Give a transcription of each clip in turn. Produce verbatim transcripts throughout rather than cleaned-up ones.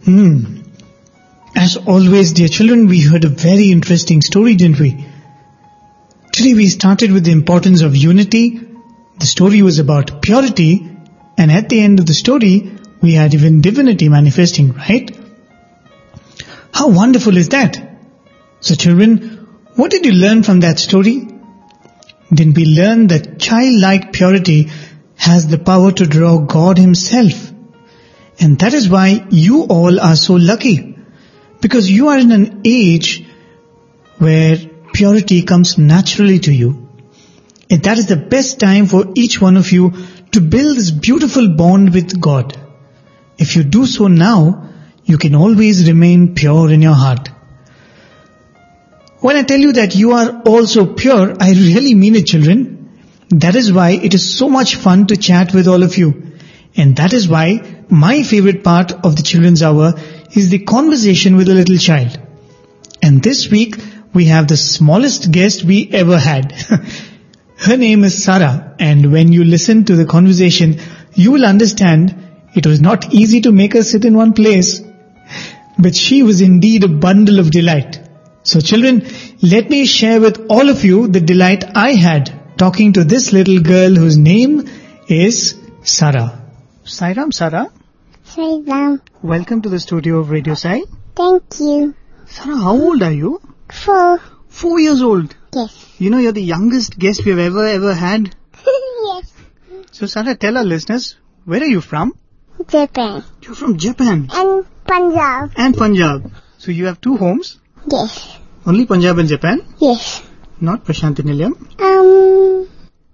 Hmm. As always, dear children, we heard a very interesting story, didn't we? Today we started with the importance of unity. The story was about purity, and at the end of the story, we had even divinity manifesting, right? How wonderful is that? So children, what did you learn from that story? Didn't we learn that childlike purity has the power to draw God Himself? And that is why you all are so lucky, because you are in an age where purity comes naturally to you. And that is the best time for each one of you to build this beautiful bond with God. If you do so now, you can always remain pure in your heart. When I tell you that you are also pure, I really mean it, children. That is why it is so much fun to chat with all of you. And that is why my favorite part of the Children's Hour is the conversation with a little child. And this week, we have the smallest guest we ever had. Her name is Sarah, and when you listen to the conversation, you will understand it was not easy to make her sit in one place. But she was indeed a bundle of delight. So children, let me share with all of you the delight I had talking to this little girl whose name is Sarah. Sairam, Sarah. Sairam. Welcome to the studio of Radio Sai. Thank you. Sarah, how old are you? Four. Four years old. Yes. You know, you're the youngest guest we've ever, ever had. Yes. So Sarah, tell our listeners, where are you from? Japan. You're from Japan. And Punjab. And Punjab. So you have two homes? Yes. Only Punjab and Japan? Yes. Not Prashanti Nilayam? Um.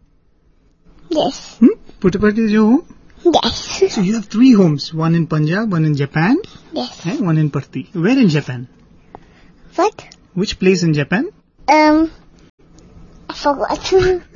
Yes. Hmm? Puttaparthi is your home? Yes. So you have three homes. One in Punjab, one in Japan, Yes. and one in Parthi. Where in Japan? What? Which place in Japan? Um. I forgot.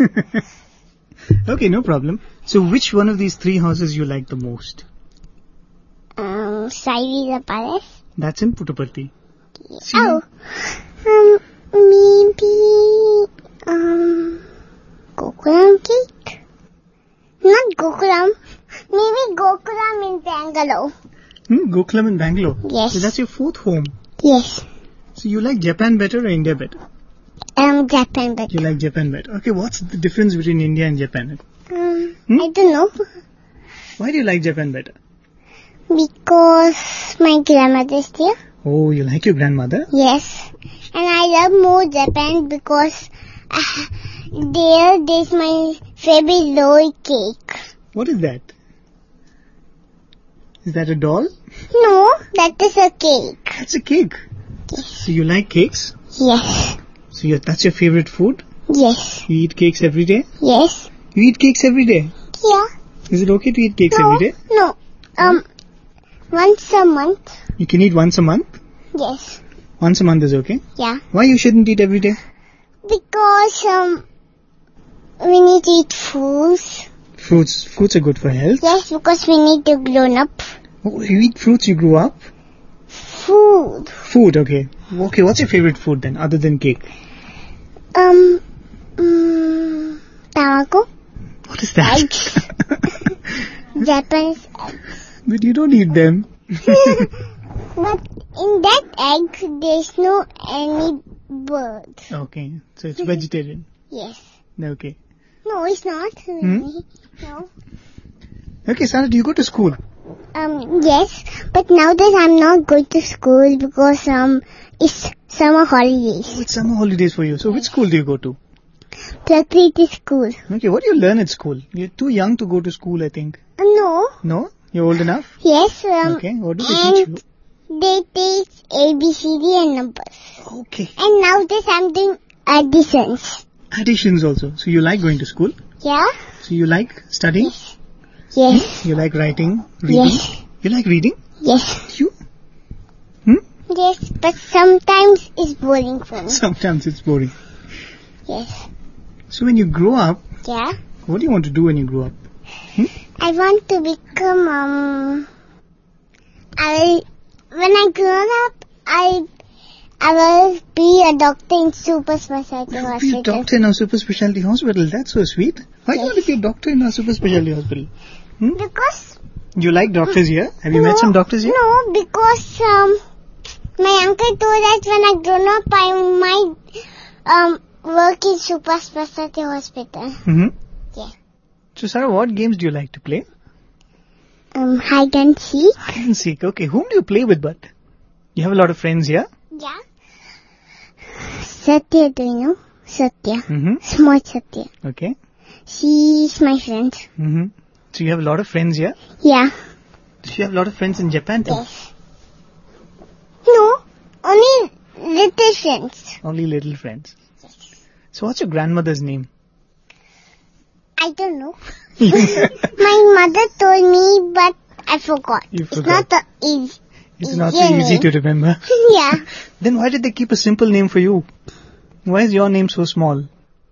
Okay, no problem. So which one of these three houses you like the most? um. Sairila Palace. That's in Puttaparthi. See? Oh. Um. Maybe. Um. Gokulam cake. Not Gokulam. Maybe Gokulam in Bangalore. Hmm, Gokulam in Bangalore. Yes. So that's your fourth home. Yes. So you like Japan better or India better? Um. Japan, but You like Japan better. Okay, what's the difference between India and Japan? um. Hmm? I don't know. Why do you like Japan better? Because my grandmother is there. Oh, you like your grandmother? Yes. And I love more Japan because uh, there, there's my favorite doll cake. What is that? Is that a doll? No, that is a cake. That's a cake. So you like cakes? Yes. So you that's your favorite food? Yes. You eat cakes every day? Yes. You eat cakes every day? Yeah. Is it okay to eat cakes No. every day? No. Um. Once a month. You can eat once a month? Yes. Once a month is okay. Yeah. Why you shouldn't eat every day? Because um, we need to eat fruits. Fruits. Fruits are good for health. Yes, because we need to grow up. Oh, you eat fruits, you grew up? Food. Food, okay. Okay, what's your favorite food then, other than cake? Um. Um. Tamago. What is that? Eggs. Japanese eggs. But you don't eat them. But in that egg, there's no any bird. Okay, so it's vegetarian. Yes. Okay. No, it's not. Hmm? No. Okay, Sarah, do you go to school? Um. Yes, but nowadays I'm not going to school because um it's summer holidays. It's summer holidays for you. So which school do you go to? Prakriti school. Okay, what do you learn at school? You're too young to go to school, I think. Uh, no. No? You're old enough? Yes. Um. Okay, what do they and teach you? they teach A B C D and numbers. Okay. And nowadays I'm doing additions. Additions also. So you like going to school? Yeah. So you like studying? Yes. Yes. You like writing? Reading? Yes. You like reading? Yes. You? Hmm? Yes, but sometimes it's boring for me. Sometimes it's boring. Yes. So when you grow up, Yeah. what do you want to do when you grow up? Hmm? I want to become um. I will. When I grow up, I I will be a doctor in super specialty You want to hospital. be a doctor in a super specialty hospital. That's so sweet. Why do you want to be a doctor in a super specialty hospital? Hmm? Because You like doctors here? Have you no, met some doctors here? No, because um, my uncle told that when I grown up, I might um, work in Super Specialty Hospital. Mm-hmm. Yeah. So, Sarah, what games do you like to play? Um, hide and seek. Hide and seek. Okay, whom do you play with, but? You have a lot of friends here? Yeah. Satya, do you know? Satya. Mm-hmm. Small Satya. Okay. She's my friend. Mm-hmm. So, you have a lot of friends here? Yeah. Do you have a lot of friends in Japan too? Yes. No, only little friends. Only little friends. Yes. So, what's your grandmother's name? I don't know. My mother told me, but I forgot. You forgot. It's not the easy. It's not so easy to remember. Yeah. Then why did they keep a simple name for you? Why is your name so small?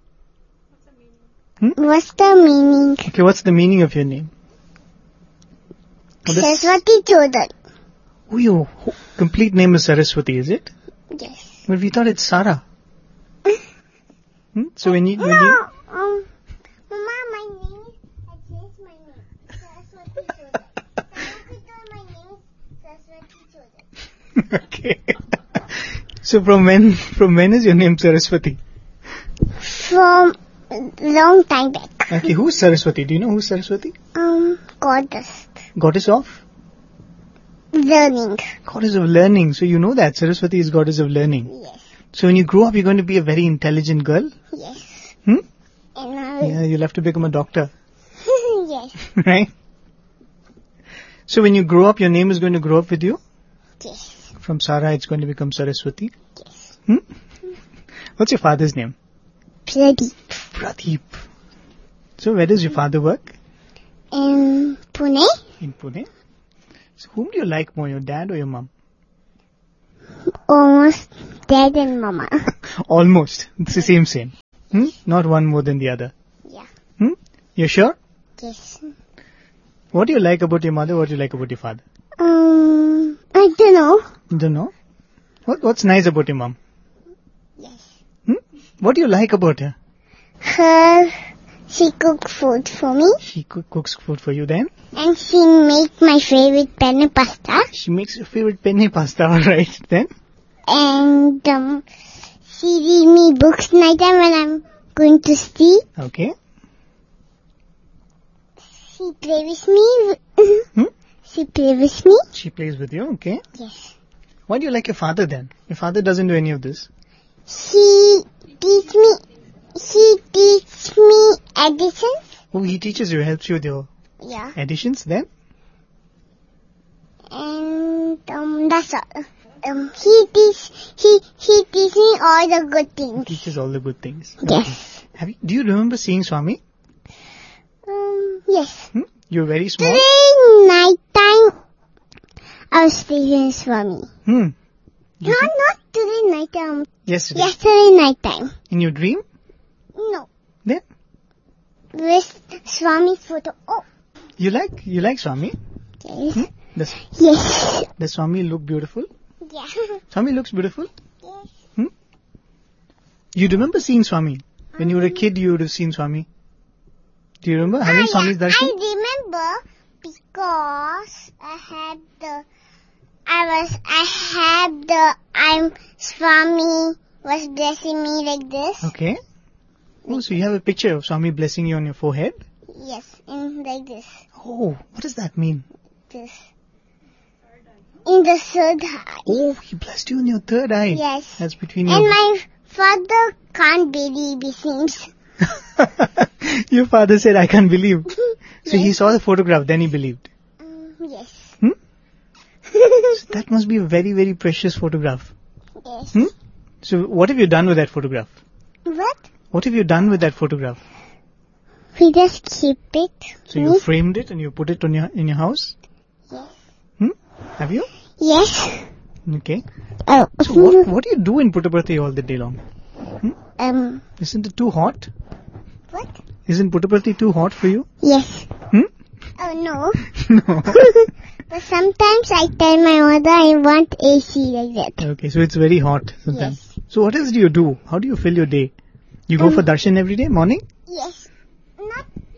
Hmm? What's the meaning? Okay, what's the meaning of your name? Oh, this- Saraswati Chodal. Oh, your whole- complete name is Saraswati, is it? Yes. But we thought it's Sarah. Hmm? So when you... When No, you um, Mama, my name is, I changed my name. Saraswati Chodal. Saraswati told my name is Saraswati Chodal. okay. So from when, from when is your name Saraswati? From long time back. Okay, who's Saraswati? Do you know who's Saraswati? Um, goddess. Goddess of? Learning. Goddess of learning. So you know that Saraswati is goddess of learning. Yes. So when you grow up, you're going to be a very intelligent girl? Yes. Hmm? And I, Yeah, you'll have to become a doctor. yes. Right? So when you grow up, your name is going to grow up with you? Yes. From Sarah, it's going to become Saraswati? Yes. Hmm? What's your father's name? Pradeep. Pradeep. So where does your father work? In Pune. In Pune. So whom do you like more, your dad or your mom? Almost dad and mama. Almost. It's the same same. Hmm? Not one more than the other. Yeah. Hmm? You're sure? Yes. What do you like about your mother? What do you like about your father? Um, I don't know. You don't know? What, what's nice about your mom? Yes. Hmm? What do you like about her? Her, she cook food for me. She cook, cooks food for you then? And she make my favorite penne pasta. She makes your favorite penne pasta, alright then? And um, she read me books night time when I'm going to sleep. Okay. She play with me. Hmm? She play with me. She plays with you, okay. Yes. Why do you like your father then? Your father doesn't do any of this. He teach me. He teach me additions. Oh, he teaches you, helps you with your Yeah. additions then? And um, that's all. Um, he teach. He he teach me all the good things. Teaches all the good things. Yes. Have you, do you remember seeing Swami? Um. Yes. Hmm? You're very small. Today night time, I was speaking Swami. Hmm. You No, see? not today night time. Yesterday. Yesterday night time. In your dream? No. Then? With Swami's photo. Oh. You like, you like Swami? Yes. Hmm? Does, Yes. does Swami look beautiful? Yeah. Swami looks beautiful? Yes. Hmm? You remember seeing Swami? When you were a kid, you would have seen Swami. Do you remember having I, Swami's darshan? I remember because I had the, I was, I had the, I'm, Swami was blessing me like this. Okay. Oh, so you have a picture of Swami blessing you on your forehead? Yes, in like this. Oh, what does that mean? This. In the third eye. Oh, he blessed you in your third eye. Yes. That's between And your... my father can't believe it seems. Your father said, I can't believe. So he Yes. saw the photograph, then he believed. Um, yes. Hmm? So that must be a very, very precious photograph. Yes. Hmm? So what have you done with that photograph? What? What have you done with that photograph? We just keep it. So you framed it and you put it on your in your house? Yes. Hmm? Have you? Yes. Okay. Oh. So what, what do you do in Puttaparthi all the day long? Um. Isn't it too hot? What? Isn't Puttaparthi too hot for you? Yes. Hmm? Oh no. No. But sometimes I tell my mother I want A C like that. Okay, so it's very hot sometimes. Yes. So what else do you do? How do you fill your day? You go Um, for darshan every day, morning? Yes. Not.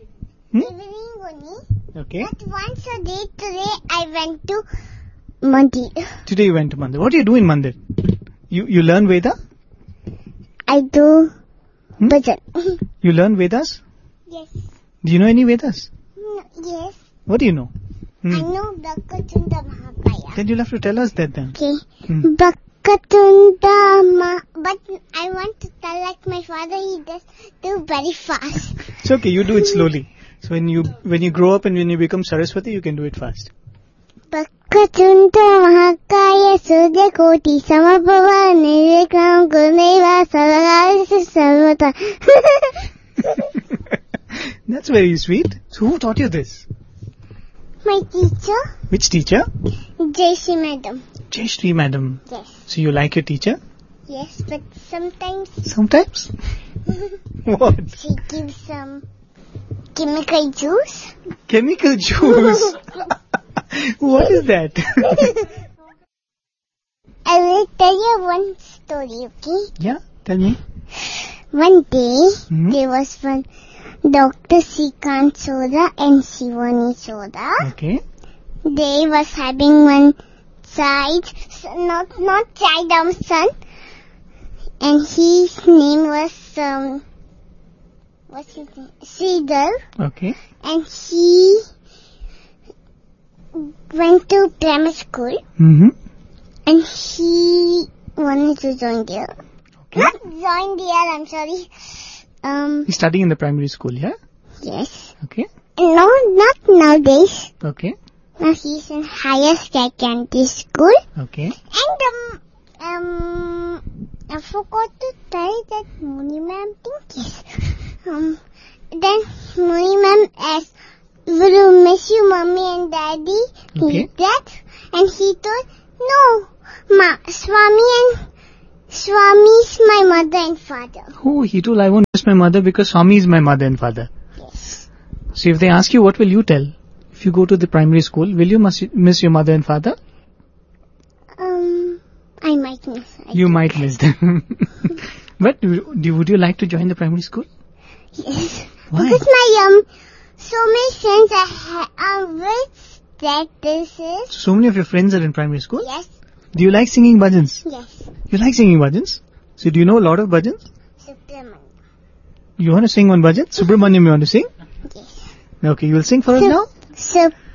Hmm? evening only. Okay. But once a day today I went to Mandir. Today you went to Mandir. What do you do in Mandir? You you learn Veda? I do Hmm? bhajan. You learn Vedas? Yes. Do you know any Vedas? No, yes. What do you know? Hmm. I know Bhakatunda Mahakaya. Then you'll have to tell us that then. Okay. Hmm. Bhakatunda Ma... But I want to tell like my father, he does do very fast. It's okay, you do it slowly. So when you when you grow up and when you become Saraswati, you can do it fast. Bhakatunda Mahakaya Surya Koti Samabhava Nirvikram Guruneva Sarvagaya Sarvata. That's very sweet. So who taught you this? My teacher, Which teacher? Jayashree Madam. Jayashree Madam. Yes. So you like your teacher? Yes, but sometimes Sometimes? What? she gives some chemical juice. Chemical juice. What is that? I will tell you one story, okay? Yeah, tell me. One day, Hmm? there was one Doctor Srikant Soda and Shivani Soda. Okay. They was having one child, not not child, um, son, and his name was um, what's his name? Sridhar, Okay. and he went to primary school, Mm-hmm. and he wanted to join there. Okay. Not join there. I'm sorry. Um, He's studying in the primary school, yeah? yes. Okay. No, not nowadays. Okay. Now he's in higher secondary school. Okay. And um, um, I forgot to tell that Muni ma'am think yes. Um, then Muni ma'am asked, "Will you miss your mommy and daddy?" Okay. He that, and he told, "No, ma, Swami and Swami is my mother and father." Oh, he told I won't miss my mother because Swami is my mother and father. Yes. So if they ask you, what will you tell? If you go to the primary school, will you miss, miss your mother and father? Um, I might miss. I You think. might miss them. But do, you- would you like to join the primary school? Yes. Why? Because my um, so many friends I ha- um, which that this is. So many of your friends are in primary school. Yes. Do you like singing bhajans? Yes. You like singing bhajans? So do you know a lot of bhajans? Subramaniam. You want to sing one bhajan? Subramaniam you want to sing? Yes. Okay, you will sing for us Sup- now? Sup-